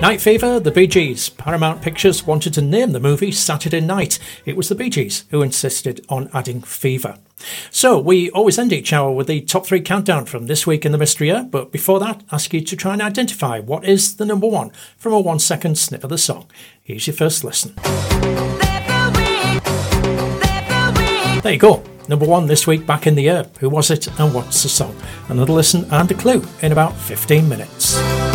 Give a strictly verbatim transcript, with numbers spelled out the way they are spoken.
Night Fever, The Bee Gees. Paramount Pictures wanted to name the movie Saturday Night. It was the Bee Gees who insisted on adding fever. So we always end each hour with the top three countdown from this week in the Mystery Year, but before that, ask you to try and identify what is the number one from a one second snip of the song. Here's your first listen. There you go. Number one this week back in the year. Who was it and what's the song? Another listen and a clue in about fifteen minutes.